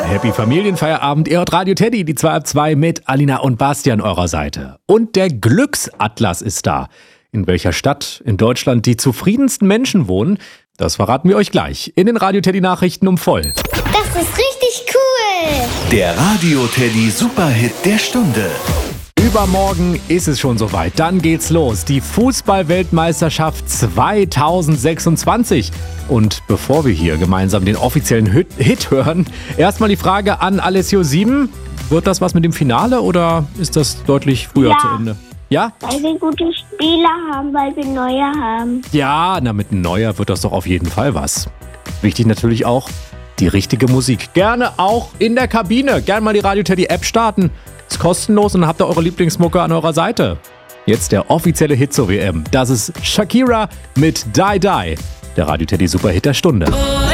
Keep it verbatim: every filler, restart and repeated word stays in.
Happy Familienfeierabend, ihr hört Radio Teddy, die zwei ab zwei mit Alina und Basti an eurer Seite. Und der Glücksatlas ist da. In welcher Stadt in Deutschland die zufriedensten Menschen wohnen, das verraten wir euch gleich in den Radio Teddy Nachrichten um voll. Das ist richtig cool. Der Radio Teddy Superhit der Stunde. Übermorgen ist es schon soweit. Dann geht's los. Die Fußball-Weltmeisterschaft zwanzig sechsundzwanzig. Und bevor wir hier gemeinsam den offiziellen Hit, Hit hören, erstmal die Frage an Alessio sieben. Wird das was mit dem Finale oder ist das deutlich früher Ja. zu Ende? Ja? Weil wir gute Spieler haben, weil wir neue haben. Ja, na mit einem Neuer wird das doch auf jeden Fall was. Wichtig natürlich auch die richtige Musik. Gerne auch in der Kabine. Gerne mal die Radio Teddy App starten. Ist kostenlos und dann habt ihr eure Lieblingsmucke an eurer Seite. Jetzt der offizielle Hit zur W M. Das ist Shakira mit Die Die. Der Radio Teddy Superhit der Stunde.